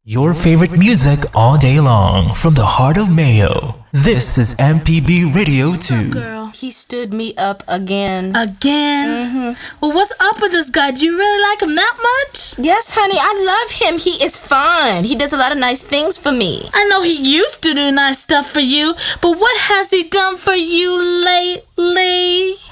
Your favorite music all day long from the heart of Mayo. This is MPB Radio 2. Girl. He stood me up again. Again? Mm-hmm. Well, what's up with this guy? Do you really like him that much? Yes, honey, I love him. He is fine. He does a lot of nice things for me. I know he used to do nice stuff for you, but what has he done for you lately?